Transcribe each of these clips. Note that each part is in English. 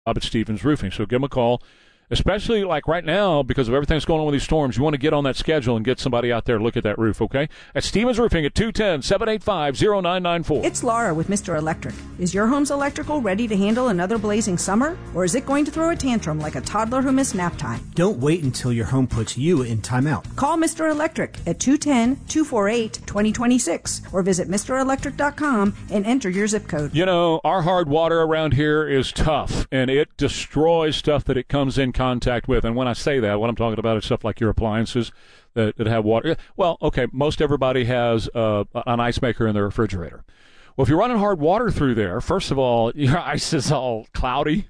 at Stevens Roofing. So give them a call. Especially like right now, because of everything that's going on with these storms, you want to get on that schedule and get somebody out there to look at that roof, okay? At Stevens Roofing at 210-785-0994. It's Laura with Mr. Electric. Is your home's electrical ready to handle another blazing summer? Or is it going to throw a tantrum like a toddler who missed nap time? Don't wait until your home puts you in timeout. Call Mr. Electric at 210-248-2026 or visit MrElectric.com and enter your zip code. You know, our hard water around here is tough, and it destroys stuff that it comes in contact with. And when I say that, what I'm talking about is stuff like your appliances that have water. Well, okay, most everybody has an ice maker in their refrigerator. Well, if you're running hard water through there, first of all, your ice is all cloudy.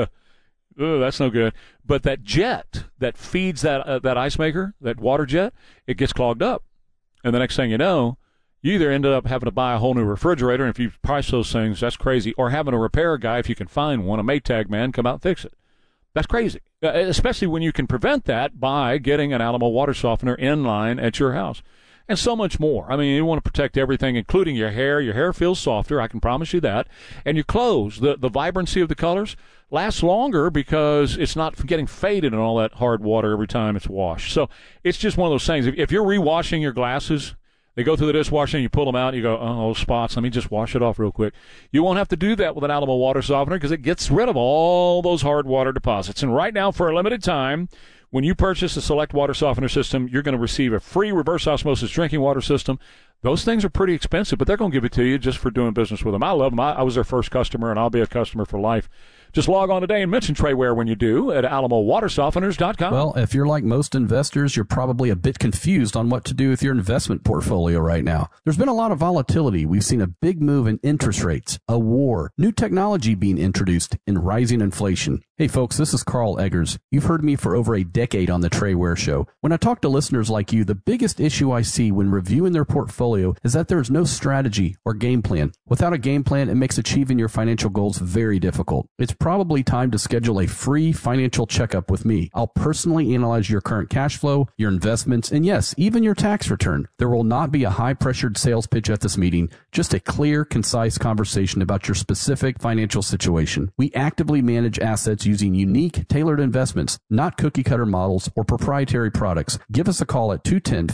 That's no good. But that jet that feeds that ice maker, that water jet, it gets clogged up. And the next thing you know, you either end up having to buy a whole new refrigerator, and if you price those things, that's crazy, or having a repair guy, if you can find one, a Maytag man, come out and fix it. That's crazy, especially when you can prevent that by getting an Alamo water softener in line at your house. And so much more. I mean, you want to protect everything, including your hair. Your hair feels softer, I can promise you that. And your clothes, the vibrancy of the colors lasts longer because it's not getting faded in all that hard water every time it's washed. So it's just one of those things. If you're rewashing your glasses, they go through the dishwasher and you pull them out and you go, oh, spots, let me just wash it off real quick. You won't have to do that with an Alamo water softener because it gets rid of all those hard water deposits. And right now, for a limited time, when you purchase a Select water softener system, you're going to receive a free reverse osmosis drinking water system. Those things are pretty expensive, but they're going to give it to you just for doing business with them. I love them. I was their first customer, and I'll be a customer for life. Just log on today and mention Trayware when you do at AlamoWaterSofteners.com. Well, if you're like most investors, you're probably a bit confused on what to do with your investment portfolio right now. There's been a lot of volatility. We've seen a big move in interest rates, a war, new technology being introduced, and rising inflation. Hey folks, this is Carl Eggers. You've heard me for over a decade on the Trayware Show. When I talk to listeners like you, the biggest issue I see when reviewing their portfolio is that there is no strategy or game plan. Without a game plan, it makes achieving your financial goals very difficult. It's probably time to schedule a free financial checkup with me. I'll personally analyze your current cash flow, your investments, and yes, even your tax return. There will not be a high-pressured sales pitch at this meeting, just a clear, concise conversation about your specific financial situation. We actively manage assets using unique, tailored investments, not cookie-cutter models or proprietary products. Give us a call at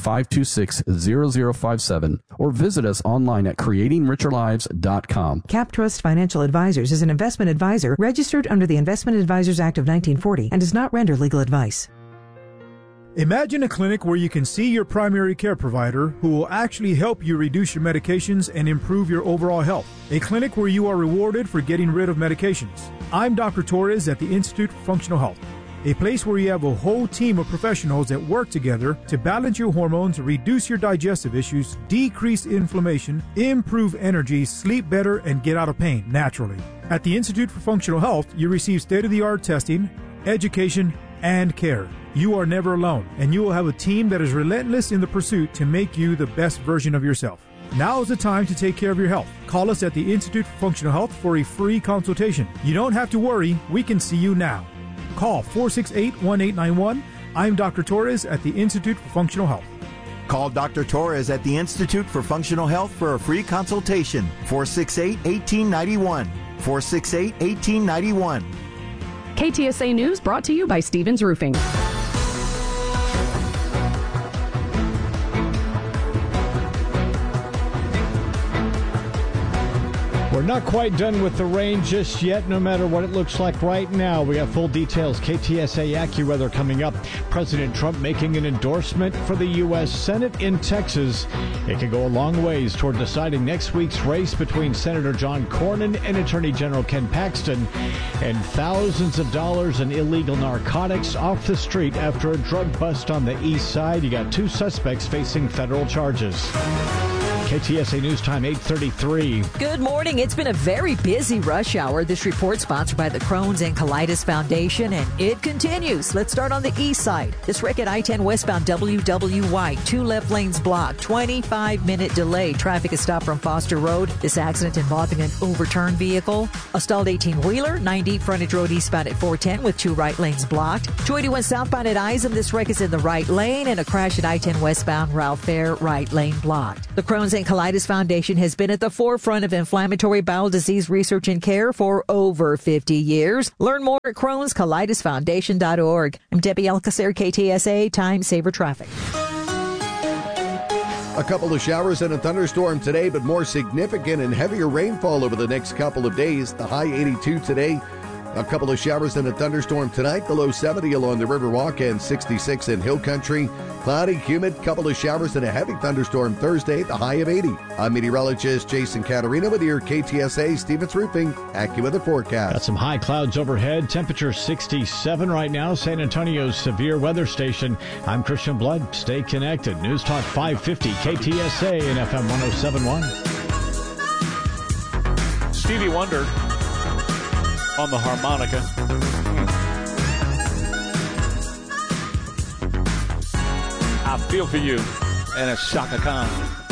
210-526-0057 or visit us online at creatingricherlives.com. CapTrust Financial Advisors is an investment advisor registered under the Investment Advisors Act of 1940 and does not render legal advice. Imagine a clinic where you can see your primary care provider who will actually help you reduce your medications and improve your overall health. A clinic where you are rewarded for getting rid of medications. I'm Dr. Torres at the Institute for Functional Health, a place where you have a whole team of professionals that work together to balance your hormones, reduce your digestive issues, decrease inflammation, improve energy, sleep better, and get out of pain naturally. At the Institute for Functional Health, you receive state-of-the-art testing, education, and care. You are never alone, and you will have a team that is relentless in the pursuit to make you the best version of yourself. Now is the time to take care of your health. Call us at the Institute for Functional Health for a free consultation. You don't have to worry. We can see you now. Call 468-1891. I'm Dr. Torres at the Institute for Functional Health. Call Dr. Torres at the Institute for Functional Health for a free consultation. 468-1891. 468-1891. KTSA News brought to you by Stevens Roofing. We're not quite done with the rain just yet, no matter what it looks like right now. We got full details. KTSA AccuWeather coming up. President Trump making an endorsement for the U.S. Senate in Texas. It could go a long ways toward deciding next week's race between Senator John Cornyn and Attorney General Ken Paxton. And thousands of dollars in illegal narcotics off the street after a drug bust on the east side. You got 2 suspects facing federal charges. KTSA News Time, 8:33. Good morning. It's been a very busy rush hour. This report sponsored by the Crohn's and Colitis Foundation, and it continues. Let's start on the east side. This wreck at I-10 westbound WWY. 2 left lanes blocked. 25-minute delay. Traffic is stopped from Foster Road. This accident involving an overturned vehicle. A stalled 18-wheeler. 90 frontage road eastbound at 410 with 2 right lanes blocked. 281 southbound at Isom. This wreck is in the right lane, and a crash at I-10 westbound Ralph Fair. Right lane blocked. The Crohn's and and Colitis Foundation has been at the forefront of inflammatory bowel disease research and care for over 50 years. Learn more at Crohn'sColitisFoundation.org. I'm Debbie Alcacer, KTSA Time Saver Traffic. A couple of showers and a thunderstorm today, but more significant and heavier rainfall over the next couple of days. The high 82 today. A couple of showers and a thunderstorm tonight. The low 70 along the Riverwalk and 66 in Hill Country. Cloudy, humid, couple of showers and a heavy thunderstorm Thursday. The high of 80. I'm meteorologist Jason Caterina with your KTSA Stevens Roofing AccuWeather forecast. Got some high clouds overhead. Temperature 67 right now. San Antonio's severe weather station. I'm Christian Blood. Stay connected. News Talk 550 KTSA and FM 107.1. Stevie Wonder on the harmonica. I feel for you, and it's Shaka Khan.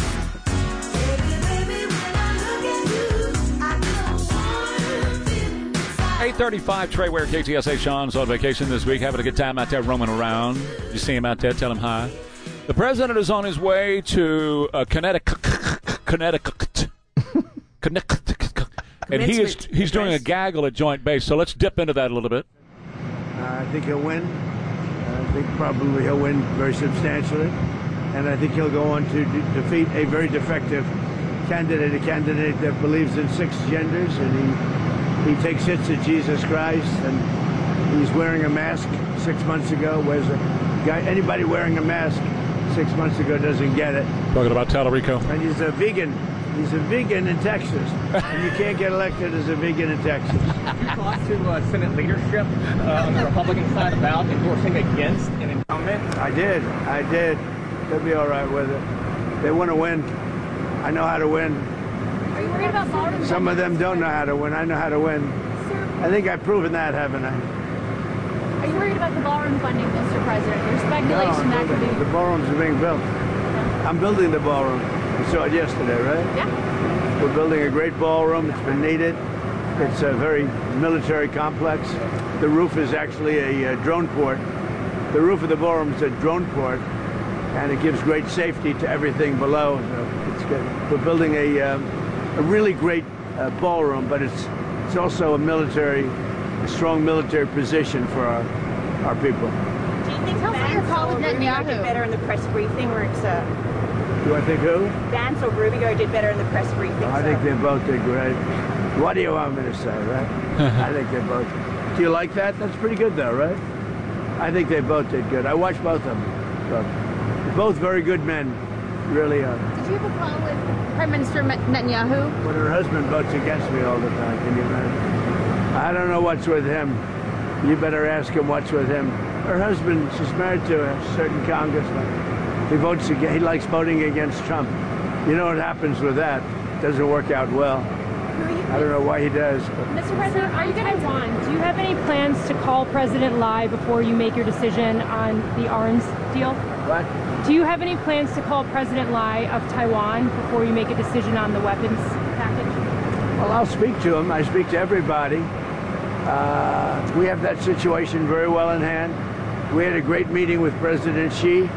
8:35, Trey Ware, KTSA. Sean's on vacation this week, having a good time out there roaming around. You see him out there, tell him hi. The president is on his way to Connecticut. And he's doing a gaggle at Joint Base, so let's dip into that a little bit. I think he'll win. I think probably he'll win very substantially. And I think he'll go on to defeat a very defective candidate, a candidate that believes in 6 genders, and he takes hits at Jesus Christ, and he's wearing a mask 6 months ago. Whereas a guy, anybody wearing a mask 6 months ago doesn't get it. Talking about Tallarico. And he's a vegan. He's a vegan in Texas, and you can't get elected as a vegan in Texas. You talked to Senate leadership on the Republican side about endorsing against an incumbent? I did. They'll be all right with it. They want to win. I know how to win. Are you worried about ballroom? Some of them don't know how to win. I know how to win. I think I've proven that, haven't I? Are you worried about the ballroom funding, Mr. President? There's speculation that could be... The ballrooms are being built. I'm building the ballroom. You saw it yesterday, right? Yeah. We're building a great ballroom. It's been needed. It's a very military complex. The roof is actually a drone port. The roof of the ballroom is a drone port, and it gives great safety to everything below. So it's good. We're building a really great ballroom, but it's also a strong military position for our people. Do you think Vance or Rubio did better in the press briefing, or it's Do I think who? Vance or Rubio did better in the press briefing? I think they both did great. What do you want me to say, right? I think they both. Do you like that? That's pretty good, though, right? I think they both did good. I watched both of them. They're both very good men, really are. Did you have a problem with Prime Minister Netanyahu? But her husband votes against me all the time. Can you imagine? I don't know what's with him. You better ask him what's with him. Her husband, she's married to a certain congressman. He votes against. He likes voting against Trump. You know what happens with that? It doesn't work out well. I don't know why he does. But. Mr. President, are you going to Taiwan? Do you have any plans to call President Lai before you make your decision on the arms deal? What? Do you have any plans to call President Lai of Taiwan before you make a decision on the weapons package? Well, I'll speak to him. I speak to everybody. We have that situation very well in hand. We had a great meeting with President Xi.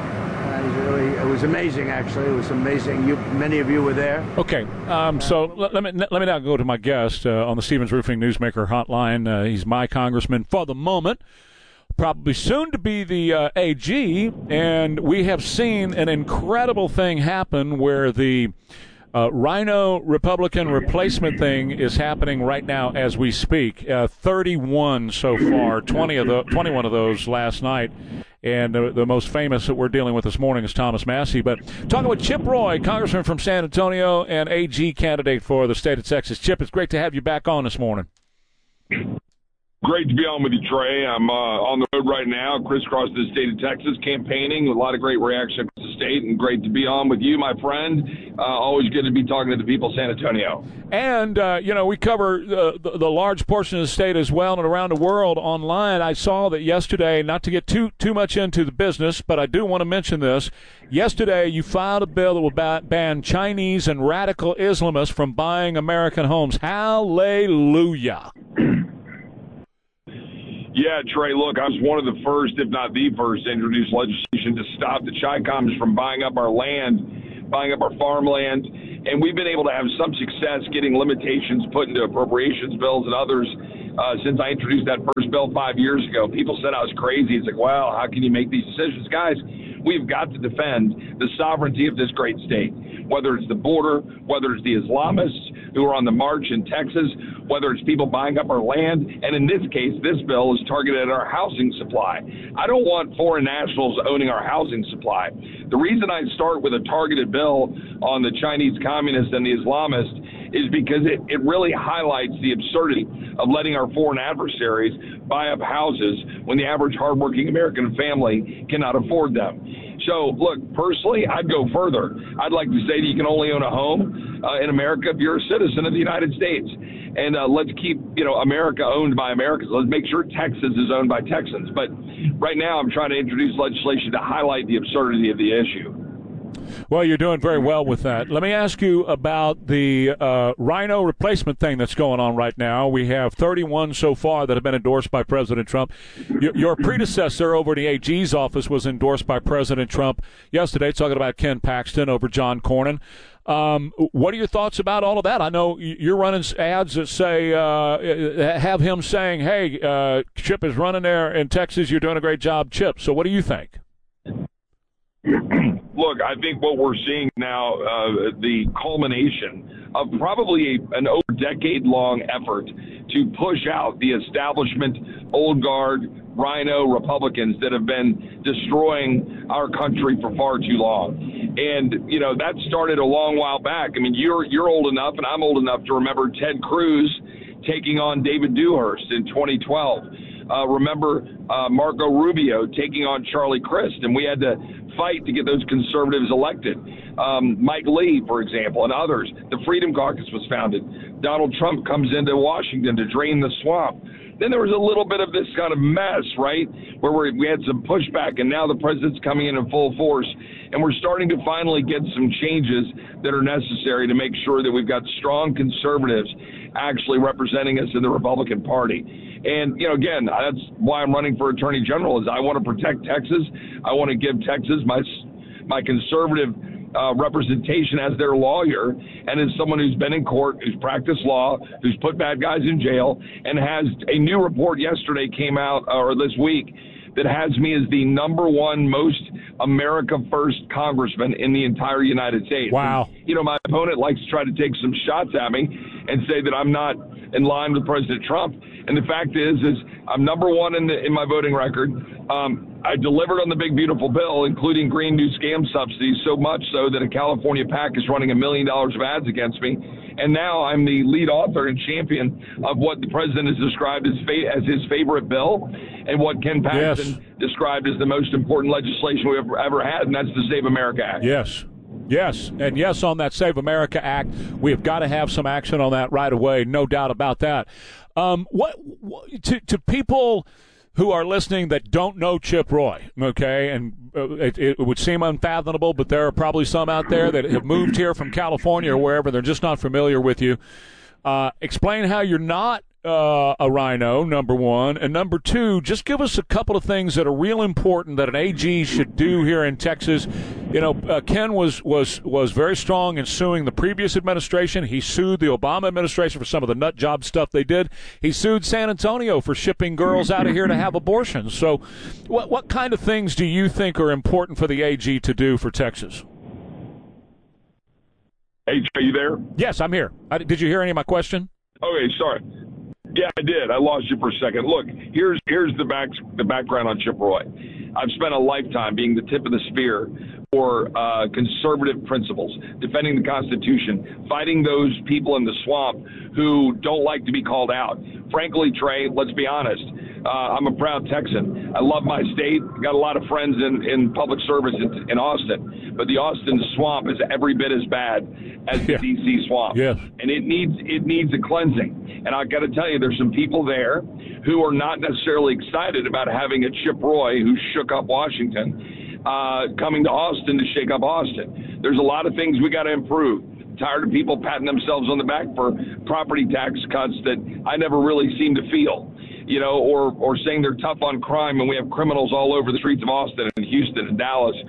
It was amazing, actually. It was amazing. Many of you were there. Okay, so let me now go to my guest on the Stevens Roofing Newsmaker Hotline. He's my congressman for the moment, probably soon to be the AG, and we have seen an incredible thing happen where the Rhino Republican replacement thing is happening right now as we speak. 31 so far, 21 of those last night. And the most famous that we're dealing with this morning is Thomas Massie. But talking with Chip Roy, congressman from San Antonio and AG candidate for the state of Texas. Chip, it's great to have you back on this morning. Great to be on with you, Trey. I'm on the road right now, crisscross the state of Texas, campaigning with a lot of great reaction across the state, and great to be on with you, my friend. Always good to be talking to the people of San Antonio. And, we cover the large portion of the state as well and around the world online. I saw that yesterday, not to get too much into the business, but I do want to mention this. Yesterday, you filed a bill that will ban Chinese and radical Islamists from buying American homes. Hallelujah. Yeah, Trey, look, I was one of the first, if not the first, to introduce legislation to stop the Chi-Coms from buying up our land buying up our farmland. And we've been able to have some success getting limitations put into appropriations bills and others since I introduced that first bill 5 years ago. People said I was crazy. It's like, well, how can you make these decisions? Guys, we've got to defend the sovereignty of this great state, whether it's the border, whether it's the Islamists who are on the march in Texas, whether it's people buying up our land. And in this case, this bill is targeted at our housing supply. I don't want foreign nationals owning our housing supply. The reason I start with a targeted bill on the Chinese communists and the Islamists is because it really highlights the absurdity of letting our foreign adversaries buy up houses when the average hardworking American family cannot afford them. So, look, personally, I'd go further. I'd like to say that you can only own a home in America if you're a citizen of the United States. And let's keep, America owned by Americans. Let's make sure Texas is owned by Texans. But right now I'm trying to introduce legislation to highlight the absurdity of the issue. Well, you're doing very well with that. Let me ask you about the rhino replacement thing that's going on right now. We have 31 so far that have been endorsed by President Trump. Your predecessor over in the AG's office was endorsed by President Trump yesterday, talking about Ken Paxton over John Cornyn. What are your thoughts about all of that? I know you're running ads that say, have him saying, hey, Chip is running there in Texas. You're doing a great job, Chip. So what do you think? Look, I think what we're seeing now, the culmination of probably an over-decade-long effort to push out the establishment, old guard, rhino Republicans that have been destroying our country for far too long. And, that started a long while back. I mean, you're old enough, and I'm old enough to remember Ted Cruz taking on David Dewhurst in 2012. Remember Marco Rubio taking on Charlie Crist, and we had to fight to get those conservatives elected. Mike Lee, for example, and others. The Freedom Caucus was founded. Donald Trump comes into Washington to drain the swamp. Then there was a little bit of this kind of mess, right, where we had some pushback, and now the president's coming in full force, and we're starting to finally get some changes that are necessary to make sure that we've got strong conservatives actually representing us in the Republican Party. And, again, that's why I'm running for Attorney General, is I want to protect Texas. I want to give Texas my conservative representation as their lawyer and as someone who's been in court, who's practiced law, who's put bad guys in jail, and has a new report yesterday came out, or this week, that has me as the #1 most America First congressman in the entire United States. Wow. And, my opponent likes to try to take some shots at me and say that I'm not in line with President Trump. And the fact is I'm #1 in my voting record. I delivered on the big, beautiful bill, including green new scam subsidies, so much so that a California PAC is running $1 million of ads against me. And now I'm the lead author and champion of what the president has described as his favorite bill, and what Ken Paxton described as the most important legislation we've ever had, and that's the Save America Act. Yes, and yes on that Save America Act. We have got to have some action on that right away, no doubt about that. To people who are listening that don't know Chip Roy, okay, and it would seem unfathomable, but there are probably some out there that have moved here from California or wherever, they're just not familiar with you. Explain how you're not a rhino, #1, and #2, just give us a couple of things that are real important that an AG should do here in Texas. Ken was very strong in suing the previous administration. He sued the Obama administration for some of the nut job stuff they did. He sued San Antonio for shipping girls out of here to have abortions. So what kind of things do you think are important for the AG to do for Texas? Hey, are you there? Yes, I'm here. Did you hear any of my question? Okay, sorry. Yeah, I did. I lost you for a second. Look, here's the background on Chip Roy. I've spent a lifetime being the tip of the spear for conservative principles, defending the Constitution, fighting those people in the swamp who don't like to be called out. Frankly, Trey, let's be honest. I'm a proud Texan. I love my state. Got a lot of friends in public service in Austin, but the Austin swamp is every bit as bad as the D.C. swamp, and it needs a cleansing. And I got to tell you, there's some people there who are not necessarily excited about having a Chip Roy who shook up Washington coming to Austin to shake up Austin. There's a lot of things we got to improve. Tired of people patting themselves on the back for property tax cuts that I never really seem to feel, or saying they're tough on crime, and we have criminals all over the streets of Austin and Houston and Dallas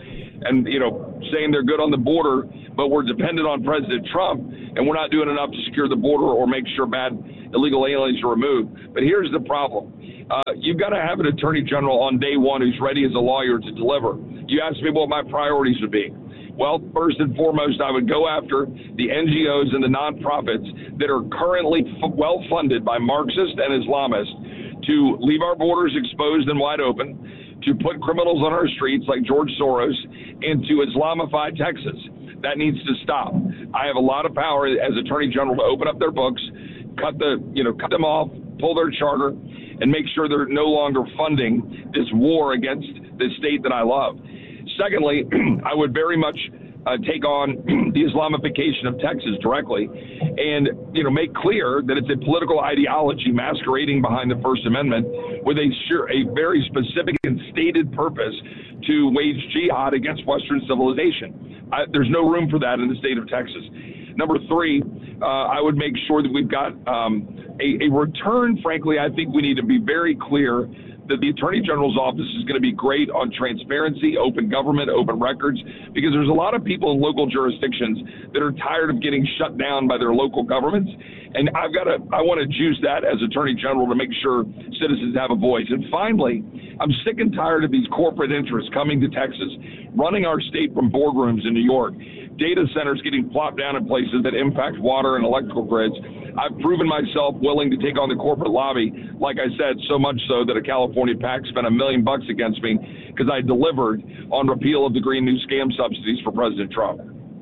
and saying they're good on the border, but we're dependent on President Trump, and we're not doing enough to secure the border or make sure bad illegal aliens are removed. But here's the problem. You've got to have an attorney general on day one who's ready as a lawyer to deliver. You asked me what my priorities would be. Well, first and foremost, I would go after the NGOs and the nonprofits that are currently well-funded by Marxists and Islamists to leave our borders exposed and wide open, to put criminals on our streets like George Soros, and to Islamify Texas. That needs to stop. I have a lot of power as Attorney General to open up their books, cut them off, pull their charter, and make sure they're no longer funding this war against the state that I love. Secondly, I would very much take on the Islamification of Texas directly and, make clear that it's a political ideology masquerading behind the First Amendment with a very specific and stated purpose to wage jihad against Western civilization. There's no room for that in the state of Texas. Number three, I would make sure that we've got a return. Frankly, I think we need to be very clear that the Attorney General's office is going to be great on transparency, open government, open records, because there's a lot of people in local jurisdictions that are tired of getting shut down by their local governments. And I want to juice that as Attorney General to make sure citizens have a voice. And finally, I'm sick and tired of these corporate interests coming to Texas, running our state from boardrooms in New York, data centers getting plopped down in places that impact water and electrical grids. I've proven myself willing to take on the corporate lobby, like I said, so much so that a California PAC spent $1 million against me because I delivered on repeal of the Green New Scam subsidies for President Trump.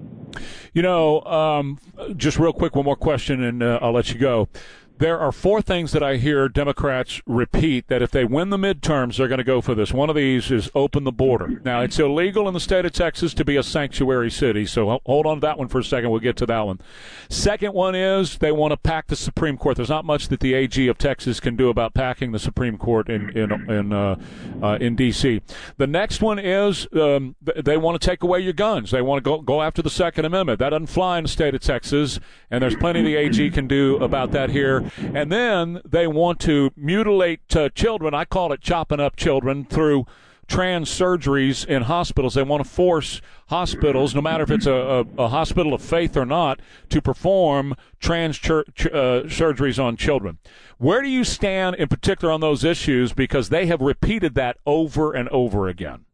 Just real quick, one more question, and I'll let you go. There are four things that I hear Democrats repeat that if they win the midterms, they're going to go for this. One of these is open the border. Now, it's illegal in the state of Texas to be a sanctuary city, so hold on to that one for a second. We'll get to that one. Second one is they want to pack the Supreme Court. There's not much that the AG of Texas can do about packing the Supreme Court in D.C. The next one is they want to take away your guns. They want to go after the Second Amendment. That doesn't fly in the state of Texas, and there's plenty the AG can do about that here. And then they want to mutilate children. I call it chopping up children through trans surgeries in hospitals. They want to force hospitals, no matter if it's a hospital of faith or not, to perform trans surgeries on children. Where do you stand in particular on those issues? Because they have repeated that over and over again.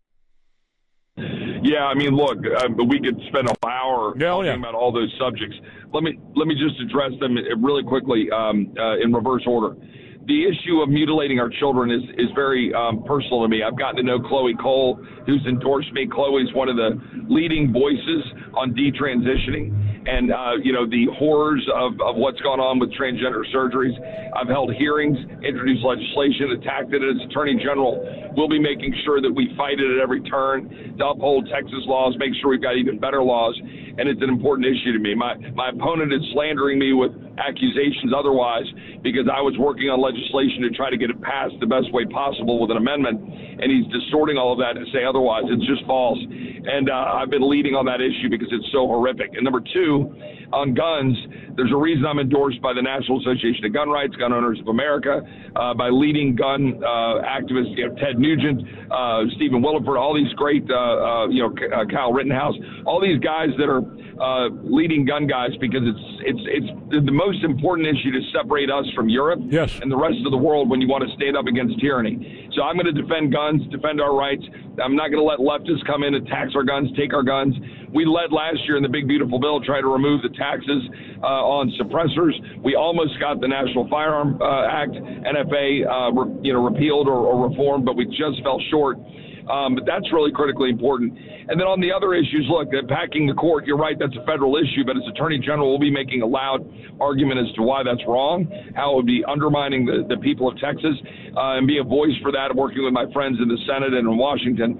Yeah, I mean, look, we could spend an hour talking about all those subjects. Let me just address them really quickly in reverse order. The issue of mutilating our children is very personal to me. I've gotten to know Chloe Cole, who's endorsed me. Chloe's one of the leading voices on detransitioning and, the horrors of what's gone on with transgender surgeries. I've held hearings, introduced legislation, attacked it as Attorney General. We'll be making sure that we fight it at every turn to uphold Texas laws, make sure we've got even better laws, and it's an important issue to me. My opponent is slandering me with accusations otherwise because I was working on legislation to try to get it passed the best way possible with an amendment, and he's distorting all of that to say otherwise. It's just false. And I've been leading on that issue because it's so horrific. And number two, on guns, there's a reason I'm endorsed by the National Association of Gun Rights, Gun Owners of America, by leading gun activists, Ted Nugent, Stephen Williford, all these great, Kyle Rittenhouse, all these guys that are leading gun guys, because it's the most important issue to separate us from Europe and the rest of the world when you want to stand up against tyranny. So I'm going to defend guns, defend our rights. I'm not going to let leftists come in and tax our guns, take our guns. We led last year in the big beautiful bill trying to remove the taxes on suppressors. We almost got the National Firearm Act, NFA, repealed or reformed, but we just fell short. But that's really critically important. And then on the other issues, look, packing the court, you're right, that's a federal issue, but as Attorney General, we'll be making a loud argument as to why that's wrong, how it would be undermining the people of Texas, and be a voice for that, working with my friends in the Senate and in Washington.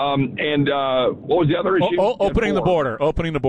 What was the other issue? Opening the border.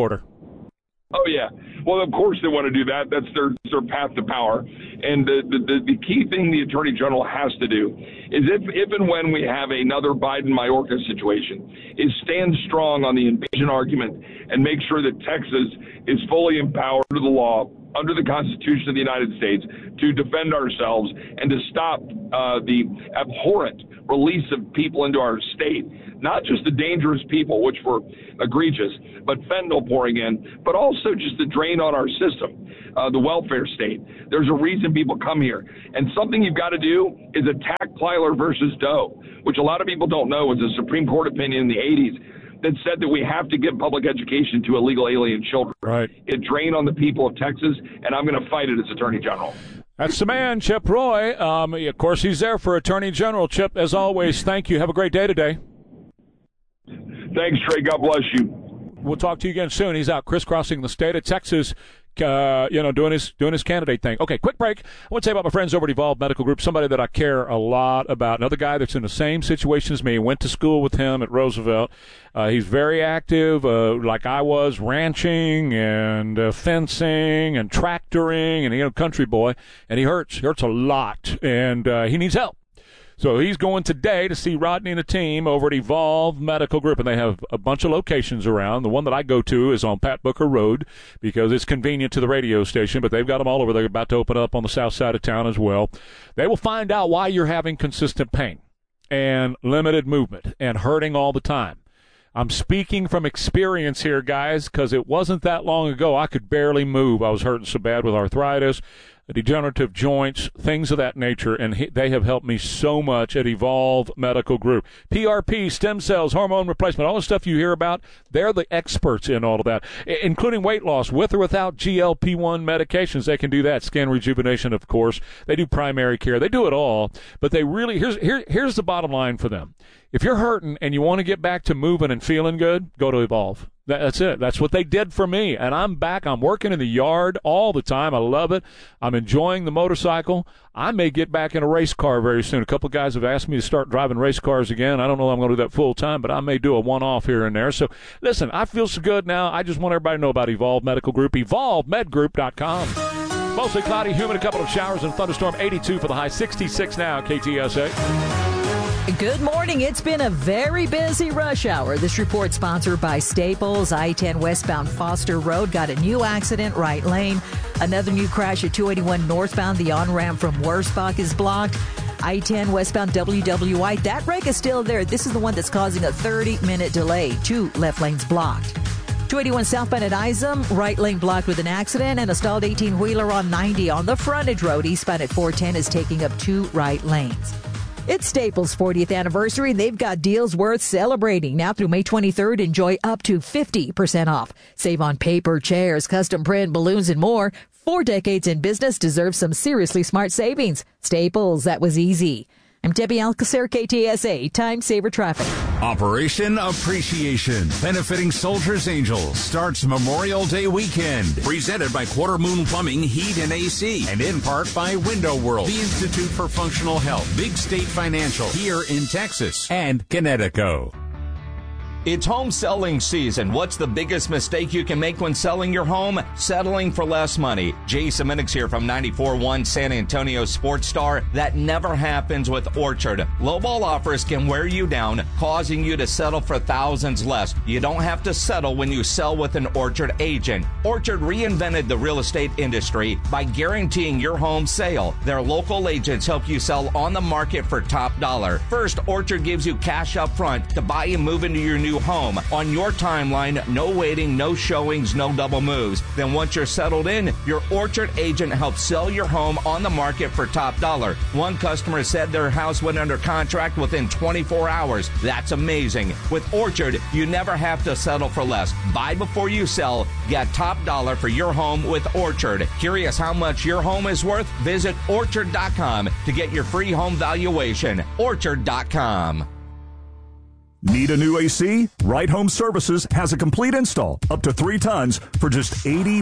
Oh, yeah. Well, of course they want to do that. That's their path to power. And the key thing the Attorney General has to do is if and when we have another Biden-Mayorkas situation, is stand strong on the invasion argument and make sure that Texas is fully empowered under the law, under the Constitution of the United States, to defend ourselves and to stop the abhorrent release of people into our state, not just the dangerous people, which were egregious, but fentanyl pouring in, but also just the drain on our system, the welfare state. There's a reason people come here. And something you've got to do is attack Plyler versus Doe, which a lot of people don't know was a Supreme Court opinion in the 80s that said that we have to give public education to illegal alien children. Right. It drained on the people of Texas, and I'm going to fight it as Attorney General. That's the man, Chip Roy. Of course, he's there for Attorney General. Chip, as always, thank you. Have a great day today. Thanks, Trey. God bless you. We'll talk to you again soon. He's out crisscrossing the state of Texas, doing his candidate thing. Okay, quick break. I want to say about my friends over at Evolve Medical Group, somebody that I care a lot about. Another guy that's in the same situation as me. Went to school with him at Roosevelt. He's very active, like I was, ranching and fencing and tractoring and, country boy. And he hurts a lot, and he needs help. So he's going today to see Rodney and the team over at Evolve Medical Group, and they have a bunch of locations around. The one that I go to is on Pat Booker Road because it's convenient to the radio station, but they've got them all over. They're about to open up on the south side of town as well. They will find out why you're having consistent pain and limited movement and hurting all the time. I'm speaking from experience here, guys, because it wasn't that long ago I could barely move. I was hurting so bad with arthritis, degenerative joints, things of that nature, and they have helped me so much at Evolve Medical Group. PRP, stem cells, hormone replacement, all the stuff you hear about, they're the experts in all of that, including weight loss with or without GLP-1 medications. They can do that. Skin rejuvenation, of course. They do primary care. They do it all, but they really, here's the bottom line for them. If you're hurting and you want to get back to moving and feeling good, go to Evolve. That's it. That's what they did for me. And I'm back. I'm working in the yard all the time. I love it. I'm enjoying the motorcycle. I may get back in a race car very soon. A couple of guys have asked me to start driving race cars again. I don't know if I'm going to do that full time, but I may do a one-off here and there. So, listen, I feel so good now. I just want everybody to know about Evolve Medical Group, evolvemedgroup.com. Mostly cloudy, humid, a couple of showers and thunderstorm, 82 for the high, 66 now, KTSA. Good morning. It's been a very busy rush hour. This report sponsored by Staples. I-10 westbound Foster Road got a new accident, right lane. Another new crash at 281 northbound. The on-ramp from Wurzbach is blocked. I-10 westbound WW White. That wreck is still there. This is the one that's causing a 30-minute delay. 2 left lanes blocked. 281 southbound at Isom, right lane blocked with an accident, and a stalled 18-wheeler on 90 on the frontage road. Eastbound at 410 is taking up 2 right lanes. It's Staples' 40th anniversary, and they've got deals worth celebrating. Now through May 23rd, enjoy up to 50% off. Save on paper, chairs, custom print, balloons, and more. 4 decades in business deserve some seriously smart savings. Staples, that was easy. I'm Debbie Alcacer, KTSA, Time Saver Traffic. Operation Appreciation, benefiting Soldiers Angels, starts Memorial Day weekend. Presented by Quarter Moon Plumbing, Heat, and AC. And in part by Window World, the Institute for Functional Health, Big State Financial, here in Texas, and Connecticut. It's home selling season. What's the biggest mistake you can make when selling your home? Settling for less money. Jason Minix here from 94.1 San Antonio Sports Star. That never happens with Orchard. Lowball offers can wear you down, causing you to settle for thousands less. You don't have to settle when you sell with an Orchard agent. Orchard reinvented the real estate industry by guaranteeing your home sale. Their local agents help you sell on the market for top dollar. First, Orchard gives you cash up front to buy and move into your new home on your timeline. No waiting, no showings, no double moves. Then once you're settled in, your Orchard agent helps sell your home on the market for top dollar. One customer said their house went under contract within 24 hours. That's amazing. With Orchard, you never have to settle for less. Buy before you sell. Get top dollar for your home with Orchard. Curious how much your home is worth? Visit Orchard.com to get your free home valuation. Orchard.com. Need a new AC? Right Home Services has a complete install up to 3 tons for just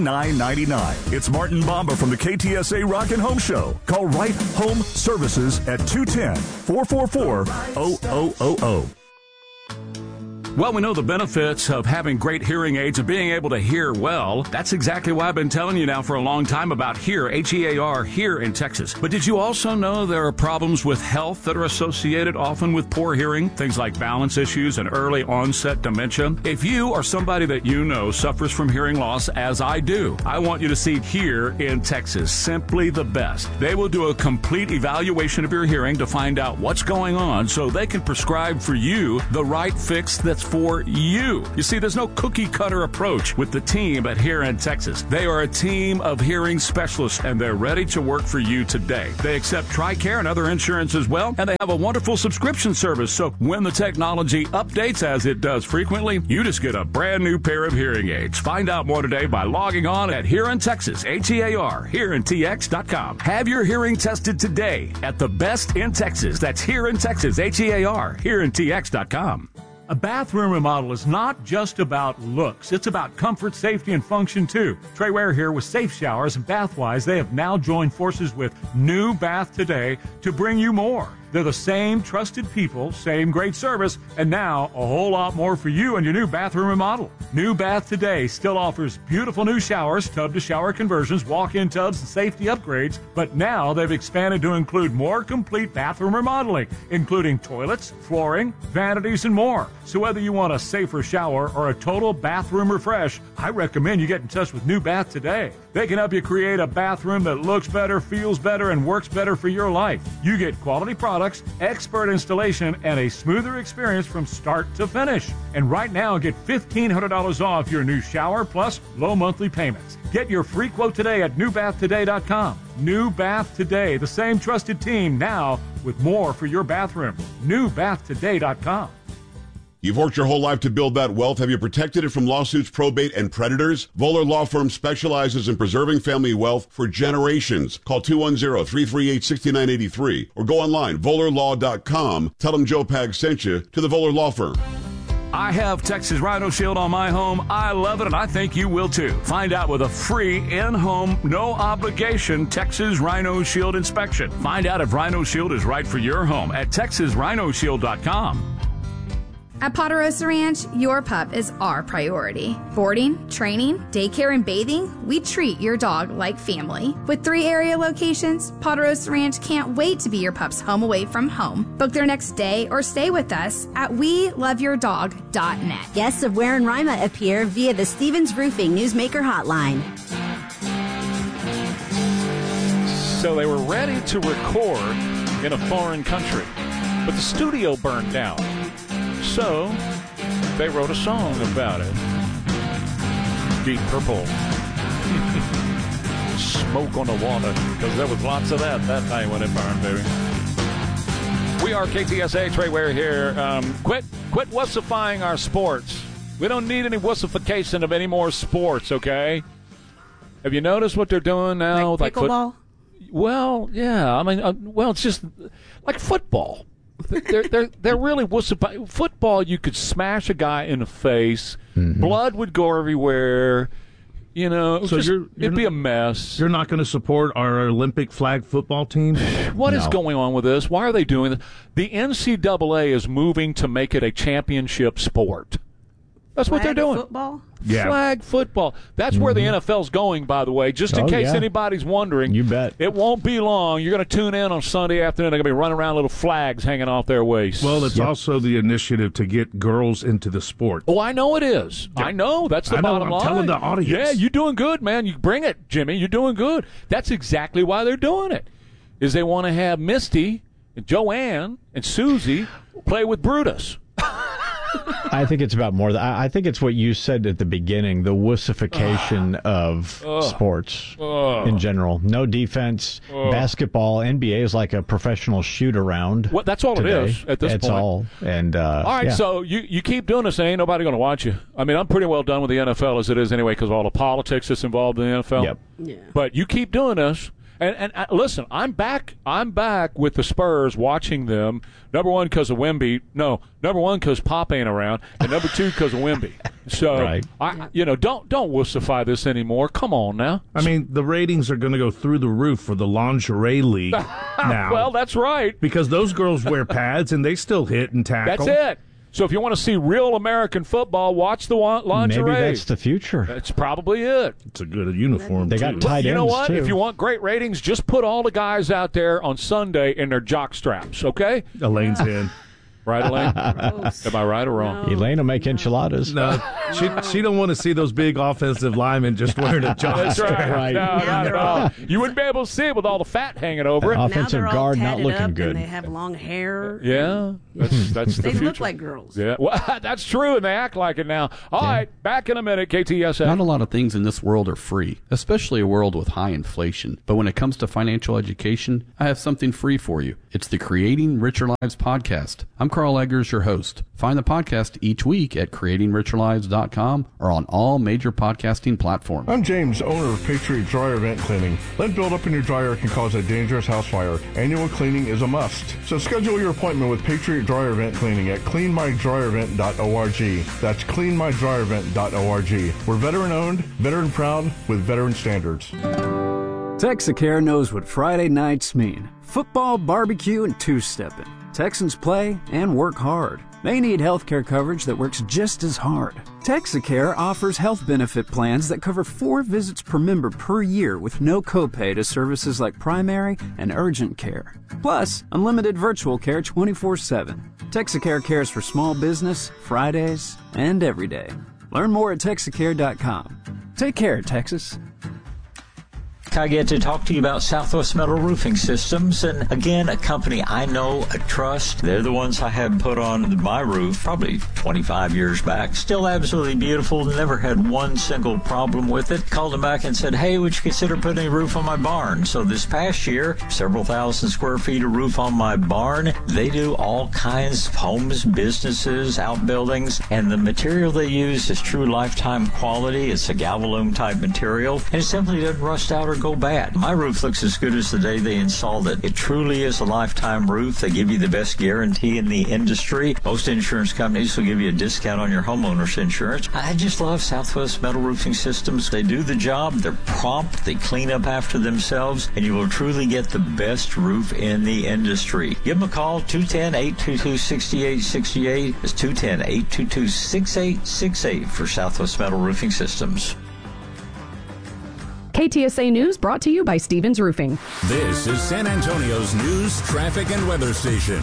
$89.99. It's Martin Bomba from the KTSA Rockin' Home Show. Call Right Home Services at 210-444-0000. Well, we know the benefits of having great hearing aids and being able to hear well. That's exactly why I've been telling you now for a long time about HEAR, H-E-A-R, here in Texas. But did you also know there are problems with health that are associated often with poor hearing? Things like balance issues and early onset dementia. If you or somebody that you know suffers from hearing loss, as I do, I want you to see HEAR in Texas. Simply the best. They will do a complete evaluation of your hearing to find out what's going on so they can prescribe for you the right fix that's for you. You see, there's no cookie-cutter approach with the team at HEAR in Texas. They are a team of hearing specialists, and they're ready to work for you today. They accept TRICARE and other insurance as well, and they have a wonderful subscription service, so when the technology updates, as it does frequently, you just get a brand new pair of hearing aids. Find out more today by logging on at HEAR in Texas, H-E-A-R, HearInTX.com. Have your hearing tested today at the best in Texas. That's HEAR in Texas, H-E-A-R, HearInTX.com. A bathroom remodel is not just about looks. It's about comfort, safety, and function, too. Trey Ware here with Safe Showers and Bathwise. They have now joined forces with New Bath Today to bring you more. They're the same trusted people, same great service, and now a whole lot more for you and your new bathroom remodel. New Bath Today still offers beautiful new showers, tub-to-shower conversions, walk-in tubs, and safety upgrades, but now they've expanded to include more complete bathroom remodeling, including toilets, flooring, vanities, and more. So whether you want a safer shower or a total bathroom refresh, I recommend you get in touch with New Bath Today. They can help you create a bathroom that looks better, feels better, and works better for your life. You get quality products, expert installation, and a smoother experience from start to finish. And right now, get $1,500 off your new shower plus low monthly payments. Get your free quote today at newbathtoday.com. New Bath Today, the same trusted team now with more for your bathroom. newbathtoday.com. You've worked your whole life to build that wealth. Have you protected it from lawsuits, probate, and predators? Voller Law Firm specializes in preserving family wealth for generations. Call 210-338-6983 or go online, vollerlaw.com. Tell them Joe Pag sent you to the Voller Law Firm. I have Texas Rhino Shield on my home. I love it, and I think you will too. Find out with a free in-home, no-obligation Texas Rhino Shield inspection. Find out if Rhino Shield is right for your home at texasrhinoshield.com. At Ponderosa Ranch, your pup is our priority. Boarding, training, daycare, and bathing, we treat your dog like family. With 3 area locations, Ponderosa Ranch can't wait to be your pup's home away from home. Book their next day or stay with us at WeLoveYourDog.net. Guests of Ware and Rima appear via the Stevens Roofing Newsmaker Hotline. So they were ready to record in a foreign country, but the studio burned down. So they wrote a song about it. Deep Purple. Smoke on the water, because there was lots of that night when it burned, baby. We are KTSA. Trey Ware here. Quit wussifying our sports. We don't need any wussification of any more sports, okay? Have you noticed what they're doing now? Like pickleball? Well, yeah. I mean, it's just like football. They're really wussifying. Football, you could smash a guy in the face. Mm-hmm. Blood would go everywhere. You know, so it'd be a mess. You're not going to support our Olympic flag football team? What is going on with this? Why are they doing this? The NCAA is moving to make it a championship sport. That's what they're doing. Football? Yeah. Flag football. That's where the NFL's going, by the way, just in case anybody's wondering. You bet. It won't be long. You're going to tune in on Sunday afternoon. They're going to be running around little flags hanging off their waists. Well, it's also the initiative to get girls into the sport. Oh, I know it is. I know. That's the bottom line. I'm telling the audience. Yeah, you're doing good, man. You bring it, Jimmy. You're doing good. That's exactly why they're doing it, is they want to have Misty and Joanne and Susie play with Brutus. I think it's about more. I think it's what you said at the beginning, the wussification of sports in general. No defense, basketball, NBA is like a professional shoot-around. Well, that's all today. It is at this point. That's all. And, all right, so you keep doing this, and ain't nobody going to watch you. I mean, I'm pretty well done with the NFL as it is anyway because of all the politics that's involved in the NFL. Yep. Yeah. But you keep doing this. And listen, I'm back with the Spurs watching them. Number one, because of Wemby. No, number one, because Pop ain't around. And number two, because of Wemby. So, don't wussify this anymore. Come on now. I mean, the ratings are going to go through the roof for the lingerie league now. Well, that's right. Because those girls wear pads and they still hit and tackle. That's it. So if you want to see real American football, watch the lingerie. Maybe that's the future. That's probably it. It's a good uniform. They got tight ends, you know what? too. If you want great ratings, just put all the guys out there on Sunday in their jock straps, okay? Elaine's in. Right, Elaine? Am I right or wrong? Elaine will make enchiladas. No, she don't want to see those big offensive linemen just wearing a jock That's strap. right. No, not at all. You wouldn't be able to see it with all the fat hanging over it. Offensive now they're guard all not tatted looking up good. And they have long hair. Yeah, that's the They future. look like girls. Yeah, well, that's true, and they act like it now. All right, back in a minute, KTSA. Not a lot of things in this world are free, especially a world with high inflation. But when it comes to financial education, I have something free for you. It's the Creating Richer Lives podcast. I'm Carl Eggers, your host. Find the podcast each week at creatingricherlives.com or on all major podcasting platforms. I'm James, owner of Patriot Dryer Vent Cleaning. Lead buildup in your dryer can cause a dangerous house fire. Annual cleaning is a must. So schedule your appointment with Patriot Dryer Vent Cleaning at cleanmydryervent.org. That's cleanmydryervent.org. We're veteran-owned, veteran-proud, with veteran standards. Texacare knows what Friday nights mean. Football, barbecue, and two-stepping. Texans play and work hard. They need healthcare coverage that works just as hard. Texacare offers health benefit plans that cover 4 visits per member per year with no copay to services like primary and urgent care. Plus, unlimited virtual care 24/7. Texacare cares for small business, Fridays, and every day. Learn more at Texacare.com. Take care, Texas. I get to talk to you about Southwest Metal Roofing Systems, and again, a company I know, I trust. They're the ones I had put on my roof probably 25 years back. Still absolutely beautiful, never had one single problem with it. Called them back and said, hey, would you consider putting a roof on my barn? So this past year, several thousand square feet of roof on my barn. They do all kinds of homes, businesses, outbuildings, and the material they use is true lifetime quality. It's a Galvalume type material, and it simply doesn't rust out or go bad. My roof looks as good as the day they installed it. It truly is a lifetime roof. They give you the best guarantee in the industry. Most insurance companies will give you a discount on your homeowner's insurance. I just love Southwest Metal Roofing Systems. They do the job. They're prompt. They clean up after themselves, and you will truly get the best roof in the industry. Give them a call, 210-822-6868. It's 210-822-6868 for Southwest Metal Roofing Systems. KTSA News brought to you by Stevens Roofing. This is San Antonio's news, traffic, and weather station.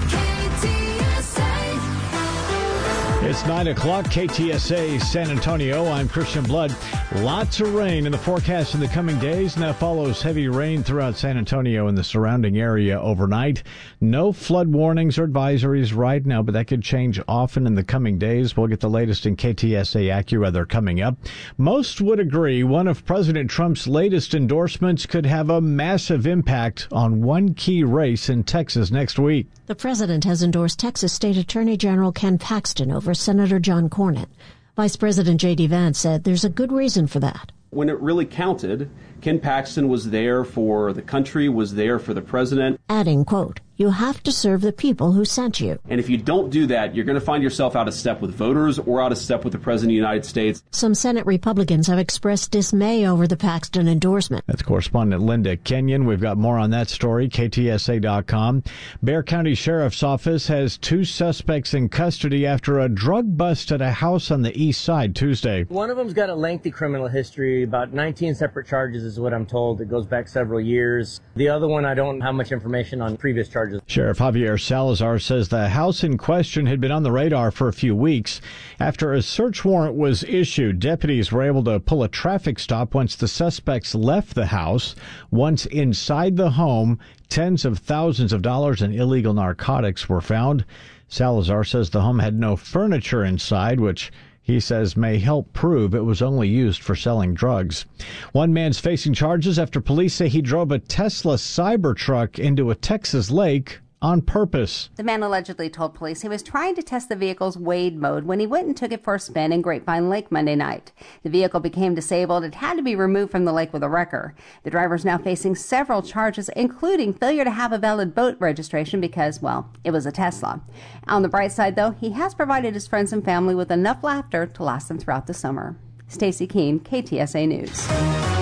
It's 9 o'clock, KTSA San Antonio. I'm Christian Blood. Lots of rain in the forecast in the coming days, and that follows heavy rain throughout San Antonio and the surrounding area overnight. No flood warnings or advisories right now, but that could change often in the coming days. We'll get the latest in KTSA AccuWeather coming up. Most would agree one of President Trump's latest endorsements could have a massive impact on one key race in Texas next week. The president has endorsed Texas State Attorney General Ken Paxton over Senator John Cornyn. Vice President J.D. Vance said there's a good reason for that. When it really counted, Ken Paxton was there for the country, was there for the president. Adding, quote, you have to serve the people who sent you. And if you don't do that, you're going to find yourself out of step with voters or out of step with the president of the United States. Some Senate Republicans have expressed dismay over the Paxton endorsement. That's correspondent Linda Kenyon. We've got more on that story, KTSA.com. Bexar County Sheriff's Office has 2 suspects in custody after a drug bust at a house on the east side Tuesday. One of them's got a lengthy criminal history, about 19 separate charges is what I'm told. It goes back several years. The other one, I don't have much information on previous charges. Sheriff Javier Salazar says the house in question had been on the radar for a few weeks. After a search warrant was issued, deputies were able to pull a traffic stop once the suspects left the house. Once inside the home, tens of thousands of dollars in illegal narcotics were found. Salazar says the home had no furniture inside, which he says may help prove it was only used for selling drugs. One man's facing charges after police say he drove a Tesla Cybertruck into a Texas lake on purpose. The man allegedly told police he was trying to test the vehicle's Wade mode when he went and took it for a spin in Grapevine Lake Monday night. The vehicle became disabled. It had to be removed from the lake with a wrecker. The driver is now facing several charges, including failure to have a valid boat registration because, well, it was a Tesla. On the bright side, though, he has provided his friends and family with enough laughter to last them throughout the summer. Stacey Keene, KTSA News.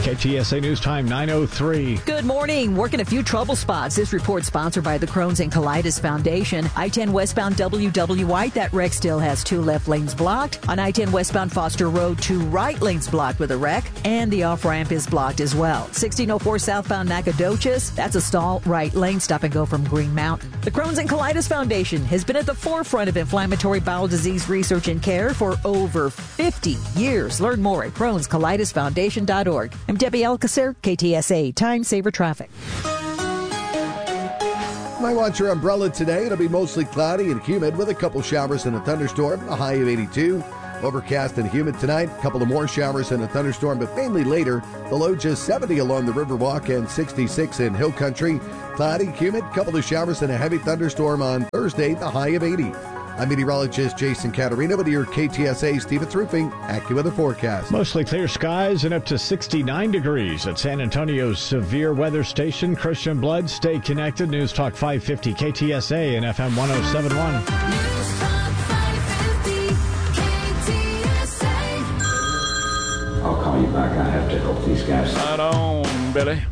KTSA News Time 9:03. Good morning. Working a few trouble spots. This report sponsored by the Crohn's and Colitis Foundation. I-10 westbound W.W. White. That wreck still has 2 left lanes blocked. On I-10 westbound Foster Road, 2 right lanes blocked with a wreck. And the off-ramp is blocked as well. 1604 southbound Nacogdoches. That's a stall right lane. Stop and go from Green Mountain. The Crohn's and Colitis Foundation has been at the forefront of inflammatory bowel disease research and care for over 50 years. Learn more at Crohn'sColitisFoundation.org. I'm Debbie Alcacer, KTSA Time Saver Traffic. Might want your umbrella today. It'll be mostly cloudy and humid with a couple showers and a thunderstorm, a high of 82. Overcast and humid tonight. A couple of more showers and a thunderstorm, but mainly later. The low just 70 along the Riverwalk and 66 in Hill Country. Cloudy, humid, couple of showers and a heavy thunderstorm on Thursday, the high of 80. I'm meteorologist Jason Caterina with your KTSA Stevens Roofing AccuWeather forecast. Mostly clear skies and up to 69 degrees at San Antonio's severe weather station. Christian Blood, stay connected. News Talk 550 KTSA and FM 107.1. News Talk 550 KTSA. I'll call you back. I have to help these guys. Right on, Billy.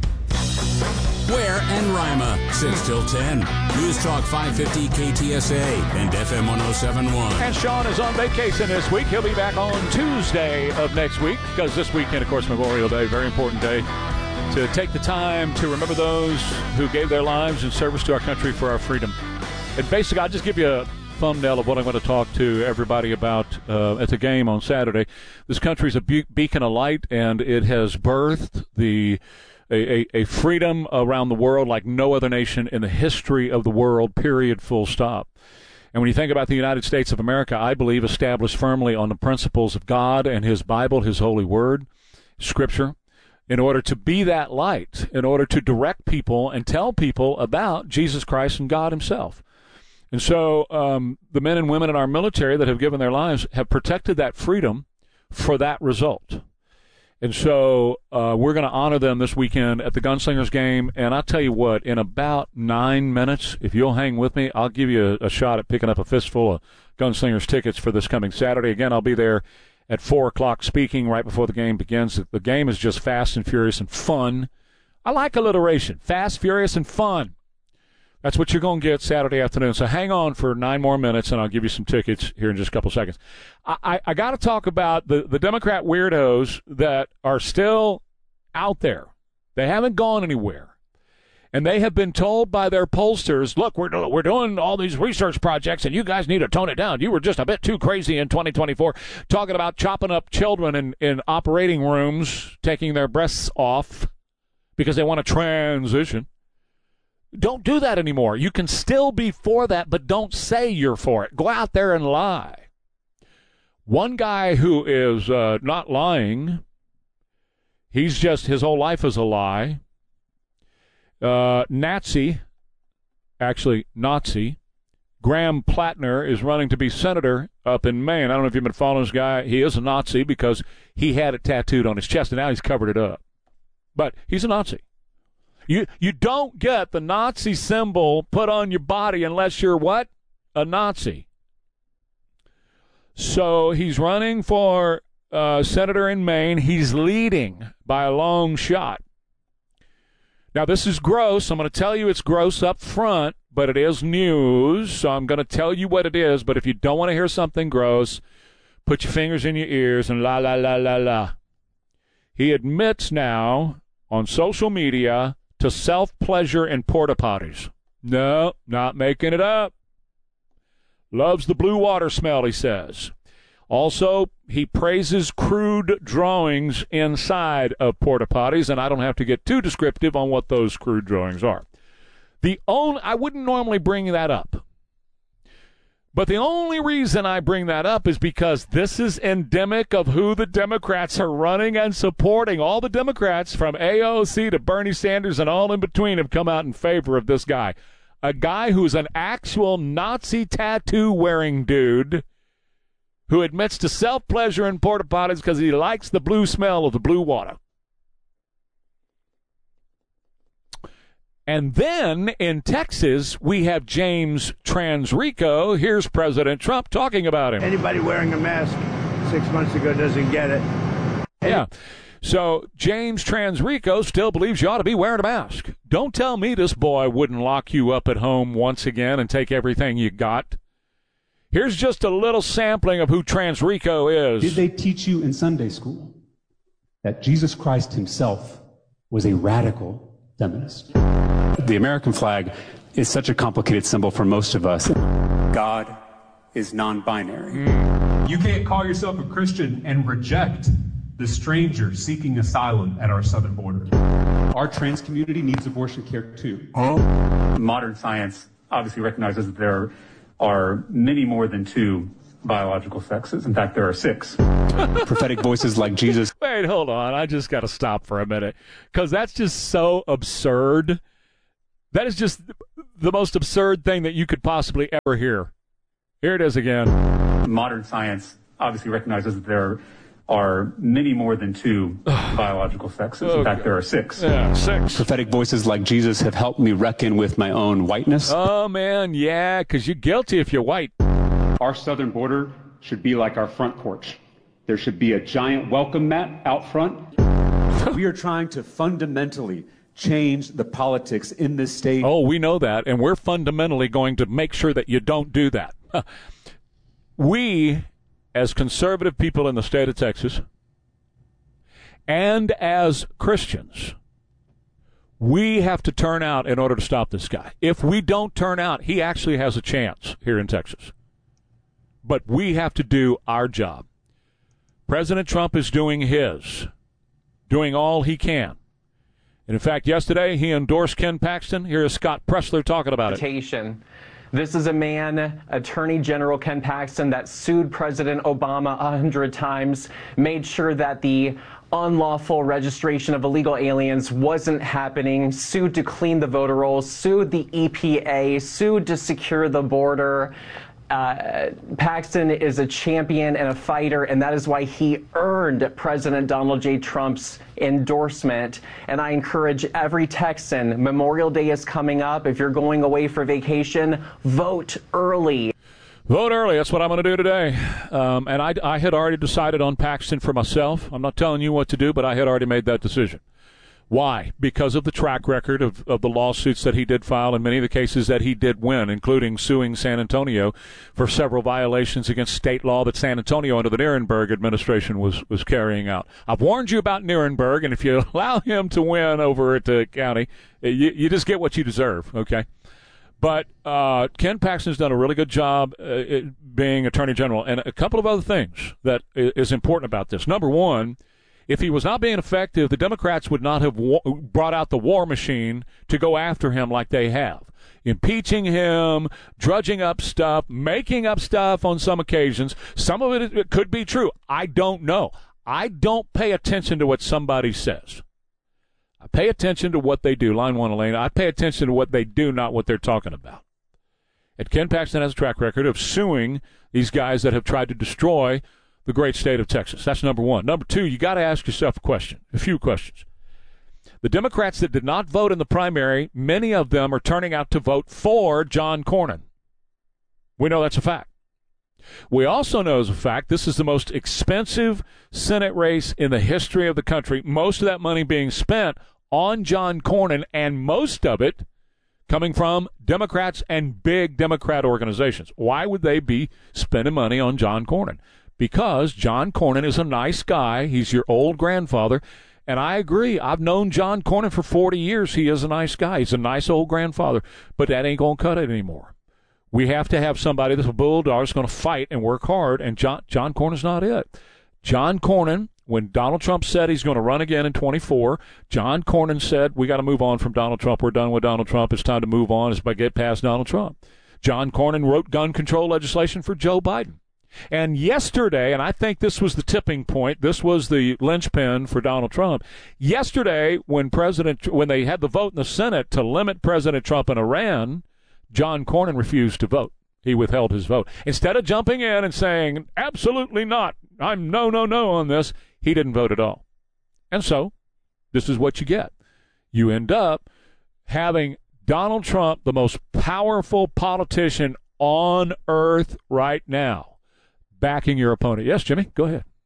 Ware and Rima, 6 till 10. News Talk 550 KTSA and FM 107.1. And Sean is on vacation this week. He'll be back on Tuesday of next week because this weekend, of course, Memorial Day, very important day to take the time to remember those who gave their lives in service to our country for our freedom. And basically, I'll just give you a thumbnail of what I'm going to talk to everybody about at the game on Saturday. This country is a beacon of light, and it has birthed a freedom around the world like no other nation in the history of the world, period, full stop. And when you think about the United States of America, I believe established firmly on the principles of God and His Bible, His holy word, Scripture, in order to be that light, in order to direct people and tell people about Jesus Christ and God Himself. And so the men and women in our military that have given their lives have protected that freedom for that result. And so we're going to honor them this weekend at the Gunslingers game. And I'll tell you what, in about 9 minutes, if you'll hang with me, I'll give you a shot at picking up a fistful of Gunslingers tickets for this coming Saturday. Again, I'll be there at 4 o'clock speaking right before the game begins. The game is just fast and furious and fun. I like alliteration. Fast, furious, and fun. That's what you're going to get Saturday afternoon. So hang on for 9 more minutes, and I'll give you some tickets here in just a couple seconds. I got to talk about the Democrat weirdos that are still out there. They haven't gone anywhere. And they have been told by their pollsters, look, we're doing all these research projects, and you guys need to tone it down. You were just a bit too crazy in 2024, talking about chopping up children in operating rooms, taking their breasts off because they want to transition. Don't do that anymore. You can still be for that, but don't say you're for it. Go out there and lie. One guy who is not lying, his whole life is a lie. Nazi, Graham Plattner is running to be senator up in Maine. I don't know if you've been following this guy. He is a Nazi because he had it tattooed on his chest, and now he's covered it up. But he's a Nazi. You don't get the Nazi symbol put on your body unless you're what? A Nazi. So he's running for senator in Maine. He's leading by a long shot. Now, this is gross. I'm going to tell you it's gross up front, but it is news, so I'm going to tell you what it is. But if you don't want to hear something gross, put your fingers in your ears and la, la, la, la, la. He admits now on social media to self-pleasure in porta potties. No, not making it up. Loves the blue water smell, he says. Also, he praises crude drawings inside of porta potties, and I don't have to get too descriptive on what those crude drawings are. I wouldn't normally bring that up. But the only reason I bring that up is because this is endemic of who the Democrats are running and supporting. All the Democrats from AOC to Bernie Sanders and all in between have come out in favor of this guy. A guy who's an actual Nazi tattoo-wearing dude who admits to self-pleasure in porta potties because he likes the blue smell of the blue water. And then in Texas, we have James Transrico. Here's President Trump talking about him. Anybody wearing a mask 6 months ago doesn't get it. Yeah. So James Transrico still believes you ought to be wearing a mask. Don't tell me this boy wouldn't lock you up at home once again and take everything you got. Here's just a little sampling of who Transrico is. Did they teach you in Sunday school that Jesus Christ himself was a radical feminist? The American flag is such a complicated symbol for most of us. God is non-binary. You can't call yourself a Christian and reject the stranger seeking asylum at our southern border. Our trans community needs abortion care too. Modern science obviously recognizes that there are many more than 2 biological sexes. In fact, there are 6. Prophetic voices like Jesus. Wait, hold on. I just got to stop for a minute because that's just so absurd. That is just the most absurd thing that you could possibly ever hear. Here it is again. Modern science obviously recognizes that there are many more than 2 biological sexes. In fact, there are 6. Yeah, 6. Prophetic voices like Jesus have helped me reckon with my own whiteness. Oh, man, yeah, because you're guilty if you're white. Our southern border should be like our front porch. There should be a giant welcome mat out front. We are trying to fundamentally change the politics in this state. Oh, we know that, and we're fundamentally going to make sure that you don't do that. We, as conservative people in the state of Texas, and as Christians, we have to turn out in order to stop this guy. If we don't turn out, he actually has a chance here in Texas. But we have to do our job. President Trump is doing his, doing all he can. And in fact, yesterday he endorsed Ken Paxton. Here is Scott Pressler talking about it. This is a man, Attorney General Ken Paxton, that sued President Obama 100 times, made sure that the unlawful registration of illegal aliens wasn't happening, sued to clean the voter rolls, sued the EPA, sued to secure the border. Paxton is a champion and a fighter, and that is why he earned President Donald J. Trump's endorsement. And I encourage every Texan, Memorial Day is coming up. If you're going away for vacation, vote early. Vote early. That's what I'm going to do today. And I had already decided on Paxton for myself. I'm not telling you what to do, but I had already made that decision. Why? Because of the track record of the lawsuits that he did file and many of the cases that he did win, including suing San Antonio for several violations against state law that San Antonio under the Nirenberg administration was carrying out. I've warned you about Nirenberg, and if you allow him to win over at the county, you just get what you deserve, okay? But Ken Paxton's done a really good job being Attorney General. And a couple of other things that is important about this. Number one, if he was not being effective, the Democrats would not have brought out the war machine to go after him like they have. Impeaching him, drudging up stuff, making up stuff on some occasions. Some of it could be true. I don't know. I don't pay attention to what somebody says. I pay attention to what they do. Line one, Elaine. I pay attention to what they do, not what they're talking about. And Ken Paxton has a track record of suing these guys that have tried to destroy the great state of Texas. That's number one. Number two, you got to ask yourself a few questions. The Democrats that did not vote in the primary, many of them are turning out to vote for John Cornyn. We know that's a fact. We also know as a fact this is the most expensive Senate race in the history of the country. Most of that money being spent on John Cornyn, and most of it coming from Democrats and big Democrat organizations. Why would they be spending money on John Cornyn? Because John Cornyn is a nice guy. He's your old grandfather. And I agree. I've known John Cornyn for 40 years. He is a nice guy. He's a nice old grandfather. But that ain't going to cut it anymore. We have to have somebody that's a bulldog that's going to fight and work hard, and John Cornyn's not it. John Cornyn, when Donald Trump said he's going to run again in 24, John Cornyn said, we got to move on from Donald Trump. We're done with Donald Trump. It's time to move on. It's by get past Donald Trump. John Cornyn wrote gun control legislation for Joe Biden. And yesterday, and I think this was the tipping point, this was the linchpin for Donald Trump. Yesterday, when they had the vote in the Senate to limit President Trump in Iran, John Cornyn refused to vote. He withheld his vote. Instead of jumping in and saying, absolutely not, I'm no on this, he didn't vote at all. And so, this is what you get. You end up having Donald Trump, the most powerful politician on earth right now, backing your opponent. Yes, Jimmy, go ahead.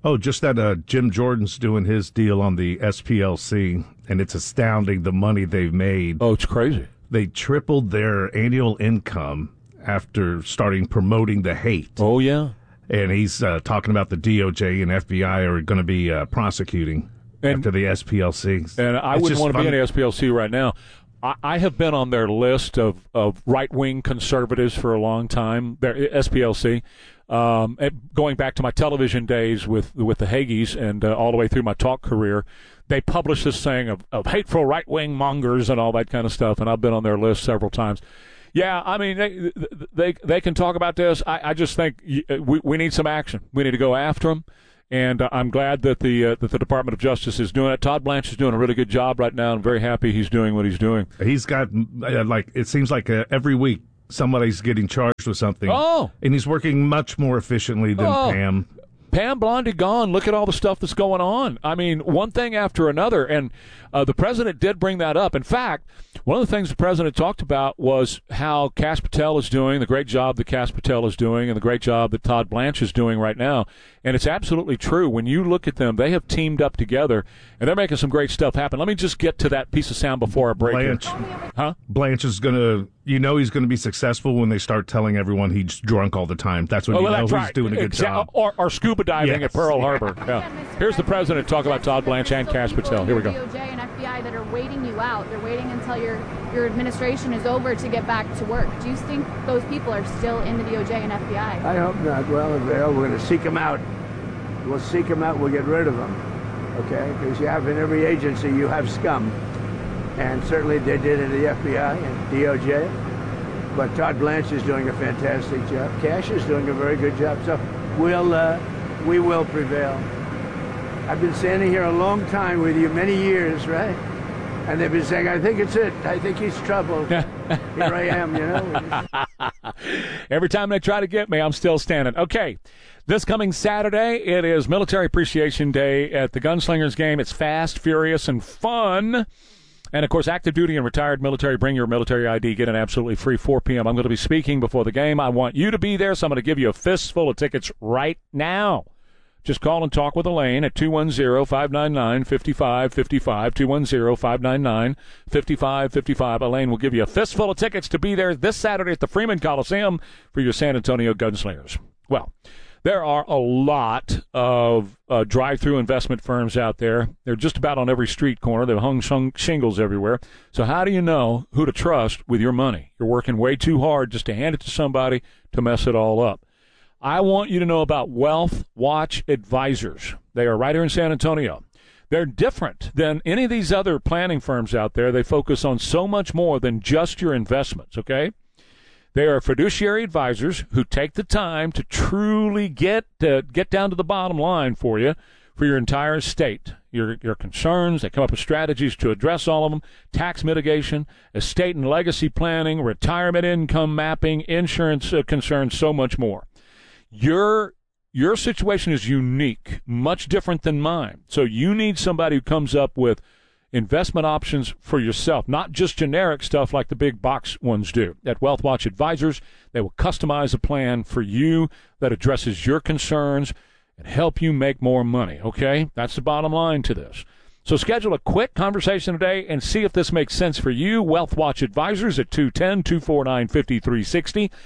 Oh, just that Jim Jordan's doing his deal on the SPLC, and it's astounding the money they've made. Oh, it's crazy. They tripled their annual income after starting promoting the hate. Oh, yeah. And he's talking about the DOJ and FBI are going to be prosecuting after the SPLC. And I wouldn't want to be in the SPLC right now. I have been on their list of right-wing conservatives for a long time, their SPLC, going back to my television days with the Hagees and all the way through my talk career. They published this thing of hateful right-wing mongers and all that kind of stuff, and I've been on their list several times. Yeah, I mean, they can talk about this. I just think we need some action. We need to go after them. And I'm glad that the Department of Justice is doing it. Todd Blanche is doing a really good job right now. I'm very happy he's doing what he's doing. He's got, it seems like every week somebody's getting charged with something. Oh! And he's working much more efficiently than Pam. Pam Blondie gone. Look at all the stuff that's going on. I mean, one thing after another. And the president did bring that up. In fact, one of the things the president talked about was how Kash Patel is doing, the great job that Kash Patel is doing, and the great job that Todd Blanche is doing right now. And it's absolutely true. When you look at them, they have teamed up together, and they're making some great stuff happen. Let me just get to that piece of sound before I break Blanche. Huh? Blanche is going to, he's going to be successful when they start telling everyone he's drunk all the time. That's when he's doing a good job. Or scuba diving at Pearl Harbor. Yeah. Here's the president talking about Todd Blanche and Kash Patel. Here we go. DOJ and FBI that are waiting you out. They're waiting until your administration is over to get back to work. Do you think those people are still in the DOJ and FBI? I hope not. Well, if they are, we're going to seek them out. We'll seek them out. We'll get rid of them. Okay? Because you have in every agency, you have scum. And certainly they did it at the FBI and DOJ. But Todd Blanche is doing a fantastic job. Kash is doing a very good job. So we will prevail. I've been standing here a long time with you, many years, right? And they've been saying, I think it's it. I think he's trouble. Here I am, Every time they try to get me, I'm still standing. Okay, this coming Saturday, it is Military Appreciation Day at the Gunslingers game. It's fast, furious, and fun. And, of course, active duty and retired military, bring your military ID, get an absolutely free 4 p.m. I'm going to be speaking before the game. I want you to be there, so I'm going to give you a fistful of tickets right now. Just call and talk with Elaine at 210-599-5555, 210-599-5555. Elaine will give you a fistful of tickets to be there this Saturday at the Freeman Coliseum for your San Antonio Gunslingers. Well, there are a lot of drive-through investment firms out there. They're just about on every street corner. They've hung shingles everywhere. So how do you know who to trust with your money? You're working way too hard just to hand it to somebody to mess it all up. I want you to know about Wealth Watch Advisors. They are right here in San Antonio. They're different than any of these other planning firms out there. They focus on so much more than just your investments, okay? They are fiduciary advisors who take the time to truly get down to the bottom line for you, for your entire estate, your concerns. They come up with strategies to address all of them: tax mitigation, estate and legacy planning, retirement income mapping, insurance concerns, so much more. Your situation is unique, much different than mine. So you need somebody who comes up with investment options for yourself, not just generic stuff like the big box ones do. At Wealth Watch Advisors, they will customize a plan for you that addresses your concerns and help you make more money, okay? That's the bottom line to this. So schedule a quick conversation today and see if this makes sense for you. Wealth Watch Advisors at 210-249-5360,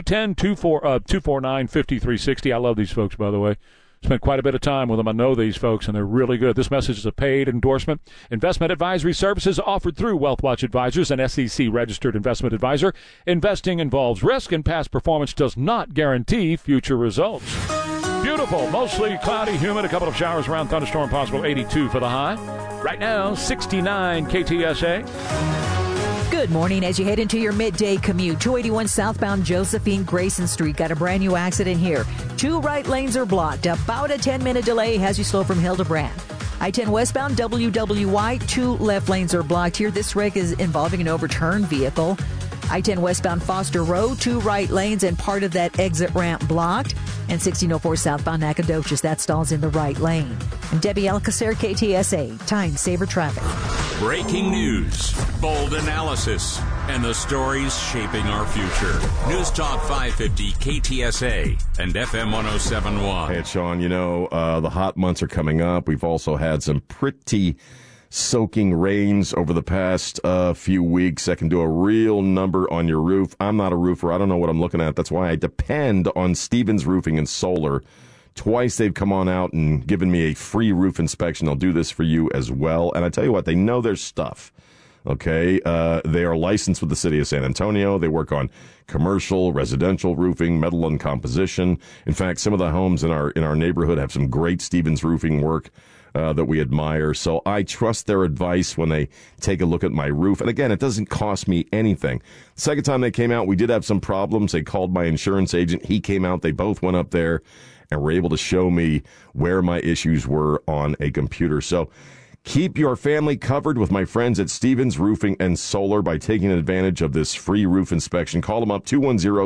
210-249-5360. I love these folks, by the way. Spent quite a bit of time with them. I know these folks, and they're really good. This message is a paid endorsement. Investment advisory services offered through Wealth Watch Advisors, an SEC-registered investment advisor. Investing involves risk, and past performance does not guarantee future results. Beautiful, mostly cloudy, humid, a couple of showers around, thunderstorm possible, 82 for the high. Right now, 69 KTSA. Good morning. As you head into your midday commute, 281 southbound Josephine Grayson Street got a brand new accident here. 2 right lanes are blocked. About a 10-minute delay has you slow from Hildebrand. I-10 westbound WWY, 2 left lanes are blocked here. This wreck is involving an overturned vehicle. I-10 westbound Foster Road, 2 right lanes and part of that exit ramp blocked. And 1604 southbound Nacogdoches, that stalls in the right lane. I'm Debbie Alcacer, KTSA, Time Saver Traffic. Breaking news, bold analysis, and the stories shaping our future. News Talk 550 KTSA and FM 107.1. Hey, it's Sean. You know, the hot months are coming up. We've also had some pretty soaking rains over the past few weeks that can do a real number on your roof. I'm not a roofer. I don't know what I'm looking at. That's why I depend on Stevens Roofing and Solar. Twice they've come on out and given me a free roof inspection. They'll do this for you as well. And I tell you what, they know their stuff. Okay, they are licensed with the city of San Antonio. They work on commercial, residential roofing, metal and composition. In fact, some of the homes in our neighborhood have some great Stevens Roofing work that we admire. So I trust their advice when they take a look at my roof. And again, it doesn't cost me anything. The second time they came out, we did have some problems. They called my insurance agent. He came out. They both went up there and were able to show me where my issues were on a computer. So keep your family covered with my friends at Stevens Roofing and Solar by taking advantage of this free roof inspection. Call them up,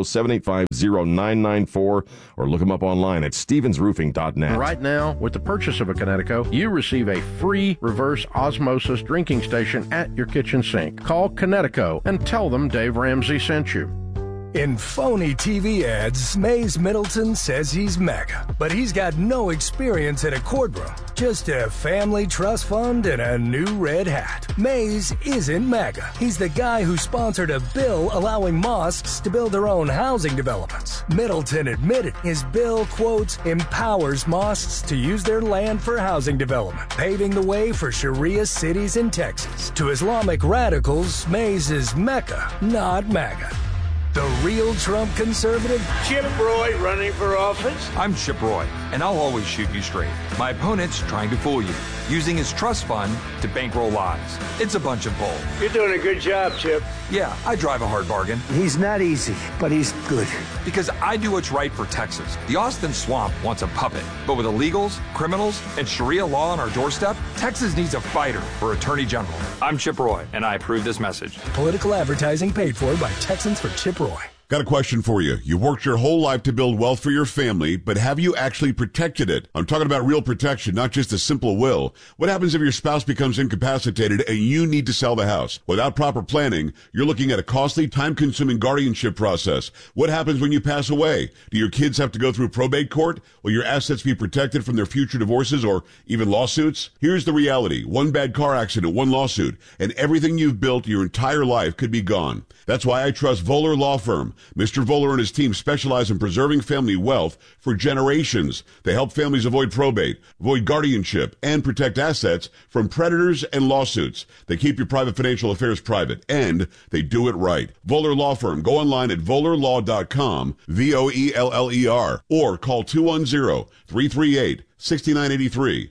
210-785-0994, or look them up online at stevensroofing.net. Right now, with the purchase of a Connecticut, you receive a free reverse osmosis drinking station at your kitchen sink. Call Connecticut and tell them Dave Ramsey sent you. In phony TV ads, Mays Middleton says he's mega, but he's got no experience in a courtroom, just a family trust fund and a new red hat. Mays isn't mega. He's the guy who sponsored a bill allowing mosques to build their own housing developments. Middleton admitted his bill, quote, empowers mosques to use their land for housing development, paving the way for Sharia cities in Texas. To Islamic radicals, Mays is Mecca, not MAGA. The real Trump conservative? Chip Roy running for office? I'm Chip Roy, and I'll always shoot you straight. My opponent's trying to fool you, using his trust fund to bankroll lies. It's a bunch of bull. You're doing a good job, Chip. Yeah, I drive a hard bargain. He's not easy, but he's good. Because I do what's right for Texas. The Austin Swamp wants a puppet, but with illegals, criminals, and Sharia law on our doorstep, Texas needs a fighter for Attorney General. I'm Chip Roy, and I approve this message. Political advertising paid for by Texans for Chip Roy. Got a question for you. You've worked your whole life to build wealth for your family, but have you actually protected it? I'm talking about real protection, not just a simple will. What happens if your spouse becomes incapacitated and you need to sell the house? Without proper planning, you're looking at a costly, time-consuming guardianship process. What happens when you pass away? Do your kids have to go through probate court? Will your assets be protected from their future divorces or even lawsuits? Here's the reality. One bad car accident, one lawsuit, and everything you've built your entire life could be gone. That's why I trust Voller Law Firm. Mr. Voller and his team specialize in preserving family wealth for generations. They help families avoid probate, avoid guardianship, and protect assets from predators and lawsuits. They keep your private financial affairs private, and they do it right. Voller Law Firm. Go online at vollerlaw.com, VOELLER, or call 210-338-6983.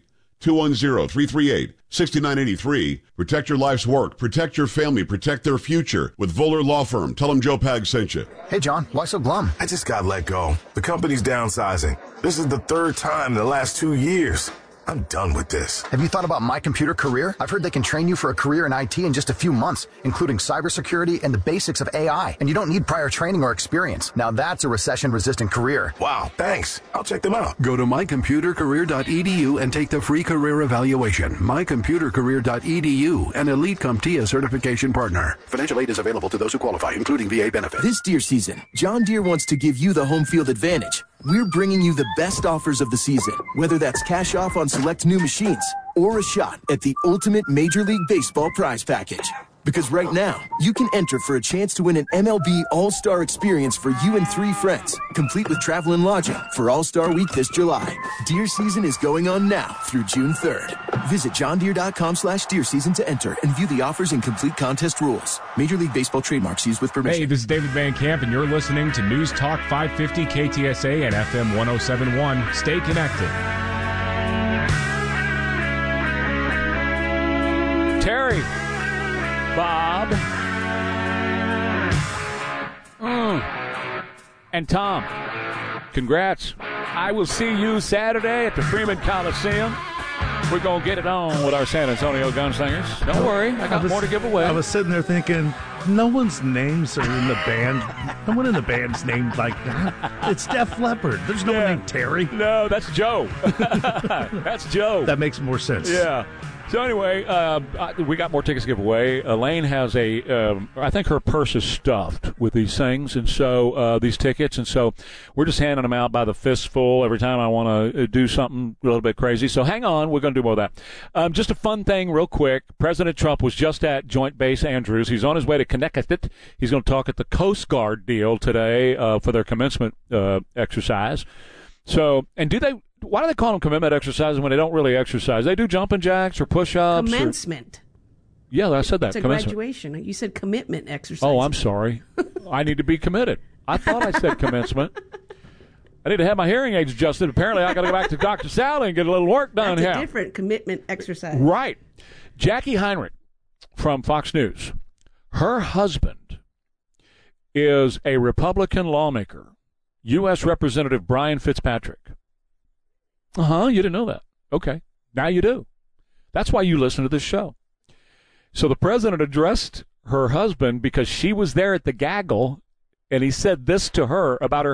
210-338-6983. Protect your life's work. Protect your family. Protect their future with Voller Law Firm. Tell them Joe Pag sent you. Hey, John, why so glum? I just got let go. The company's downsizing. This is the third time in the last 2 years. I'm done with this. Have you thought about My Computer Career? I've heard they can train you for a career in IT in just a few months, including cybersecurity and the basics of AI. And you don't need prior training or experience. Now that's a recession-resistant career. Wow, thanks. I'll check them out. Go to mycomputercareer.edu and take the free career evaluation. Mycomputercareer.edu, an Elite CompTIA certification partner. Financial aid is available to those who qualify, including VA benefits. This deer season, John Deere wants to give you the home field advantage. We're bringing you the best offers of the season, whether that's cash off on select new machines or a shot at the ultimate Major League Baseball prize package. Because right now, you can enter for a chance to win an MLB All-Star experience for you and 3 friends, complete with travel and lodging for All-Star Week this July. Deer season is going on now through June 3rd. Visit johndeere.com/deer season to enter and view the offers and complete contest rules. Major League Baseball trademarks used with permission. Hey, this is David Van Camp, and you're listening to News Talk 550 KTSA and FM 107.1. Stay connected. Terry. Bob. And Tom. Congrats. I will see you Saturday at the Freeman Coliseum. We're going to get it on with our San Antonio Gunslingers. Don't worry. I got more to give away. I was sitting there thinking, no one's names are in the band. No one in the band's named like that. It's Def Leppard. There's no one named Terry. No, that's Joe. That's Joe. That makes more sense. Yeah. So anyway, we got more tickets to give away. Elaine has I think her purse is stuffed with these things, and so these tickets, and so we're just handing them out by the fistful every time I want to do something a little bit crazy. So hang on, we're going to do more of that. Just a fun thing real quick. President Trump was just at Joint Base Andrews. He's on his way to Connecticut. He's going to talk at the Coast Guard deal today for their commencement exercise. So, and why do they call them commitment exercises when they don't really exercise? They do jumping jacks or push-ups. Commencement. Yeah, I said that. It's a graduation. You said commitment exercise. Oh, I'm sorry. I need to be committed. I thought I said commencement. I need to have my hearing aids adjusted. Apparently, I got to go back to Dr. Sally and get a little work done here. That's a different commitment exercise. Right. Jackie Heinrich from Fox News. Her husband is a Republican lawmaker, U.S. Representative Brian Fitzpatrick. You didn't know that. Okay. Now you do. That's why you listen to this show. So the president addressed her husband because she was there at the gaggle, and he said this to her about her